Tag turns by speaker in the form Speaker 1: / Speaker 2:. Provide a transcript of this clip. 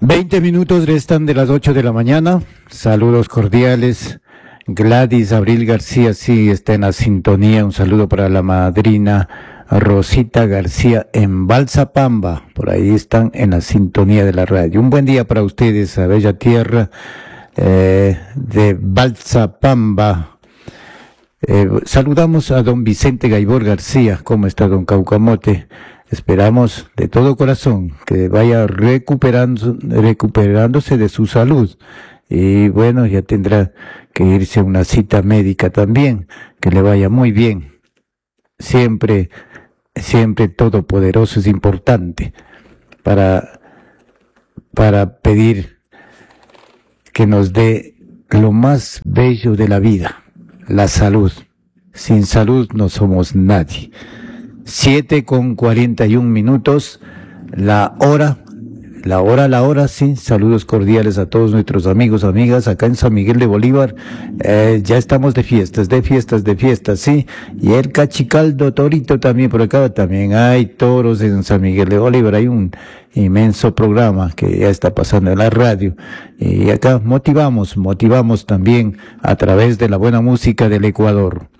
Speaker 1: 20 minutos restan de las 8 de la mañana. Saludos cordiales. Gladys Abril García, sí, está en la sintonía. Un saludo para la madrina Rosita García en Balsapamba. Por ahí están en la sintonía de la radio. Un buen día para ustedes, a bella tierra de Balsapamba. Saludamos a don Vicente Gaibor García. ¿Cómo está don Caucamote? Esperamos de todo corazón que vaya recuperándose de su salud. Y bueno, ya tendrá que irse a una cita médica también. Que le vaya muy bien. Siempre todopoderoso es importante para pedir que nos dé lo más bello de la vida, la salud. Sin salud no somos nadie. 7:41, la hora, sí. Saludos cordiales a todos nuestros amigos, amigas, acá en San Miguel de Bolívar. Ya estamos de fiestas, sí. Y el Cachicaldo Torito también, por acá también hay toros en San Miguel de Bolívar. Hay un inmenso programa que ya está pasando en la radio. Y acá motivamos también a través de la buena música del Ecuador.